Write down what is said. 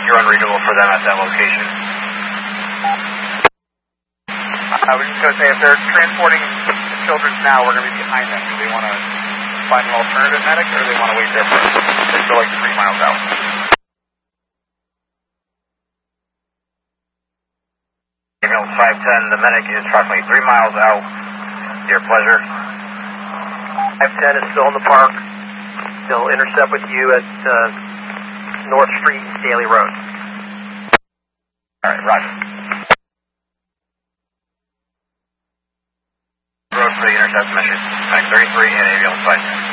you're unreachable for them at that location. I was just going to say, if they're transporting the children now, we're going to be behind them. Do they want to find an alternative medic, or do they want to wait there first? They're still like 3 miles out. Ambulance 510, the medic is approximately 3 miles out. Your pleasure. 510 is still in the park. They'll intercept with you at North Street and Staley Road. All right, roger. Road for the intercept mission. 933 and ambulance 510.